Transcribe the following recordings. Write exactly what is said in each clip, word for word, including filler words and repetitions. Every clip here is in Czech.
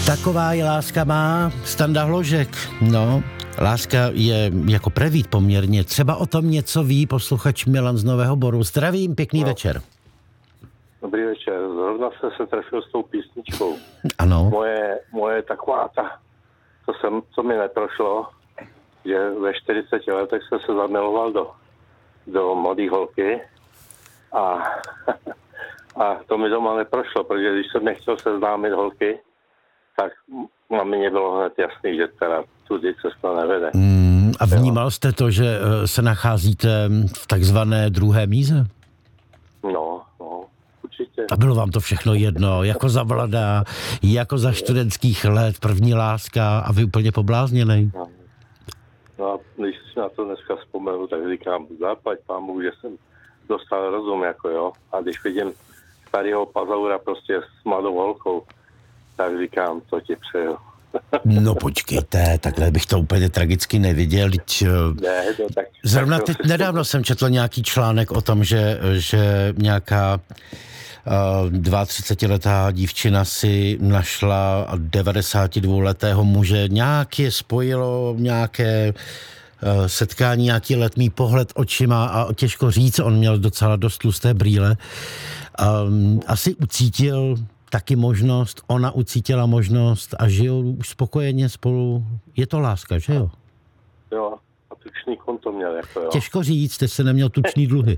Taková je láska má Standa Hložek. No, láska je jako prevít poměrně. Třeba o tom něco ví posluchač Milan z Nového Boru. Zdravím, pěkný no. večer. Dobrý večer. Zrovna jsem se trefil s tou písničkou. Ano. Moje, moje taková ta, co, jsem, co mi neprošlo, že ve čtyřiceti letech jsem se zamiloval do, do mladé holky a, a to mi doma neprošlo, protože když jsem nechtěl seznámit holky, tak mamině bylo hned jasný, že teda tudy cesta nevede. Mm, a vnímal jste to, že se nacházíte v takzvané druhé míze? No, no, určitě. A bylo vám to všechno jedno, jako za mladá, jako za studentských let, první láska a vy úplně poblázněnej? No, no a když si na to dneska vzpomenu, tak říkám, zaplať pámu, že jsem dostal rozum, jako jo. A když vidím starého pazaura prostě s mladou holkou, tak říkám, to ti přeju. No počkejte, takhle bych to úplně tragicky neviděl. Teď, ne, to tak, zrovna tak teď nedávno jsem četl nějaký článek o tom, že, že nějaká uh, třicetiletá dívčina si našla devadesátidvouletého muže. Nějak je spojilo nějaké uh, setkání, nějaký letmý pohled očima a těžko říct, on měl docela dost tlusté brýle. Um, asi ucítil taky možnost, ona ucítila možnost a žijou už spokojeně spolu. Je to láska, že jo? Jo, a tučný konto měl, jako jo. Těžko říct, jste se neměl tučný dluhy.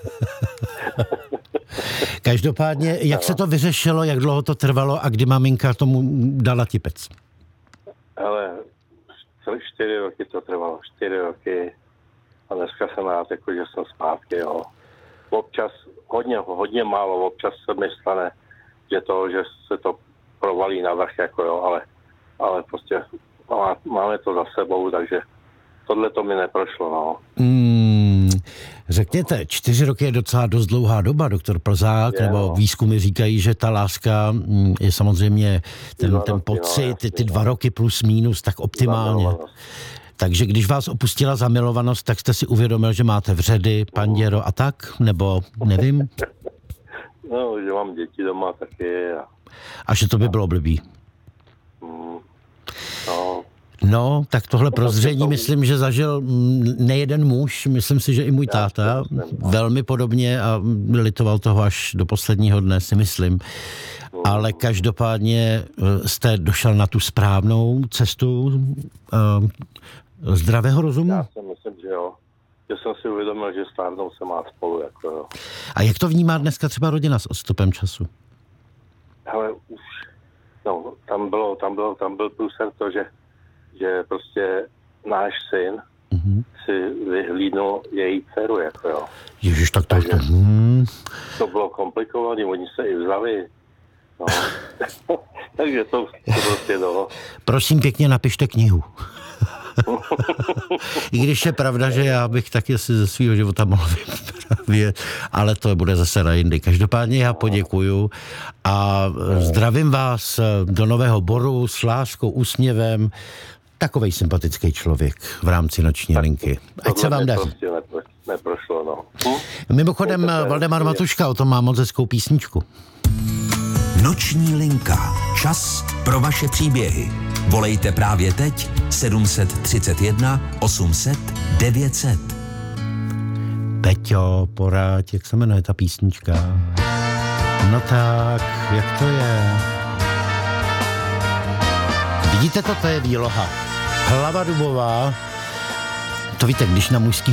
Každopádně, jak se to vyřešilo, jak dlouho to trvalo a kdy maminka tomu dala tipec? Ale celé čtyři roky to trvalo, čtyři roky a dneska jsem rád, jako, že jsem zpátky, jo. Občas, hodně, hodně málo, občas se mi stane, že to, že se to provalí na vrch, jako jo, ale, ale prostě má, máme to za sebou, takže tohle to mi neprošlo, no. Hmm, řekněte, čtyři roky je docela dost dlouhá doba, doktor Plzák, je, nebo no. Výzkumy říkají, že ta láska je samozřejmě ten, ten pocit, no, ty, ty dva roky plus minus, tak optimálně. Takže když vás opustila zamilovanost, tak jste si uvědomil, že máte vředy, panděro a tak? Nebo nevím? No, že mám děti doma taky. A, a že to by bylo blbý. Mm, no. No, tak tohle prozření myslím, že zažil nejeden muž, myslím si, že i můj táta, velmi podobně a litoval toho až do posledního dne, si myslím. Ale každopádně jste došel na tu správnou cestu uh, zdravého rozumu? Já si myslím, že jo. Že jsem si uvědomil, že stárnou se má spolu, jako jo. A jak to vnímá dneska třeba rodina s odstupem času? Hele, už, no, tam bylo, tam bylo, tam byl průser to, že, že prostě náš syn mm-hmm. si vyhlídnul její dceru, jako jo. Ježiš, tak to... Takže to, hmm. to bylo komplikované, oni se i vzali. No. Takže to, to prostě dalo. Prosím pěkně, napište knihu. I když je pravda, že já bych taky si ze svého života mohl vyprávět, ale to bude zase na jindy. Každopádně já poděkuju a zdravím vás do Nového Boru s láskou, úsměvem. Takovej sympatický člověk v rámci noční tak, linky. Ať se vám daří. Prostě nepro, neprošlo, no. Hm? Mimochodem Valdemar Matuška o tom má moc hezkou písničku. Noční linka. Čas pro vaše příběhy. Volejte právě teď sedm set třicet jedna osm set devět set. Peťo, poraď, jak se jmenuje ta písnička? No tak, jak to je? Vidíte to, to je výloha. Hlava dubová. To víte, když na mužský